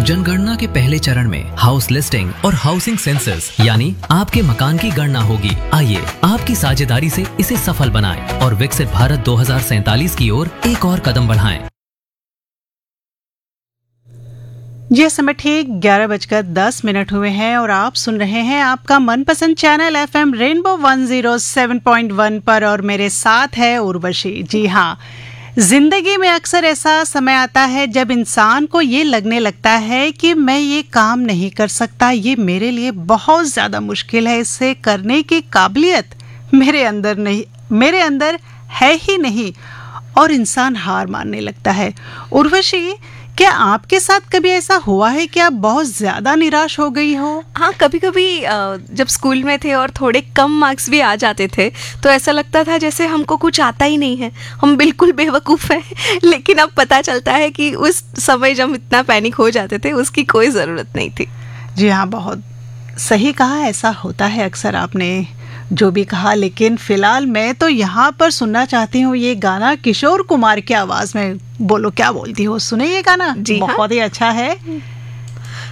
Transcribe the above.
जनगणना के पहले चरण में हाउस लिस्टिंग और हाउसिंग सेंसस यानी आपके मकान की गणना होगी। आइए आपकी साझेदारी से इसे सफल बनाएं और विकसित भारत 2047 की ओर एक और कदम बढ़ाएं। यह समय ठीक 11:10 हुए हैं और आप सुन रहे हैं आपका मनपसंद चैनल FM रेनबो 107.1 पर और मेरे साथ है उर्वशी। जी हाँ, जिंदगी में अक्सर ऐसा समय आता है जब इंसान को ये लगने लगता है कि मैं ये काम नहीं कर सकता, ये मेरे लिए बहुत ज़्यादा मुश्किल है, इससे करने की काबिलियत मेरे अंदर है ही नहीं और इंसान हार मानने लगता है। उर्वशी, क्या आपके साथ कभी ऐसा हुआ है कि आप बहुत ज़्यादा निराश हो गई हो? हाँ, कभी कभी जब स्कूल में थे और थोड़े कम मार्क्स भी आ जाते थे तो ऐसा लगता था जैसे हमको कुछ आता ही नहीं है, हम बिल्कुल बेवकूफ़ हैं। लेकिन अब पता चलता है कि उस समय जब इतना पैनिक हो जाते थे उसकी कोई ज़रूरत नहीं थी। जी हाँ, बहुत सही कहा, ऐसा होता है अक्सर, आपने जो भी कहा। लेकिन फिलहाल मैं तो यहाँ पर सुनना चाहती हूँ ये गाना किशोर कुमार की आवाज़ में। बोलो क्या बोलती हो, सुने ये गाना। जी हाँ। बहुत ही अच्छा है।